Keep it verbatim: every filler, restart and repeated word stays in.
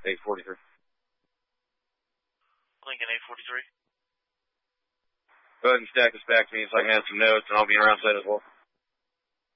eight forty-three. Lincoln eight forty-three. Go ahead and stack this back to me so I can have some notes, and I'll be around set as well.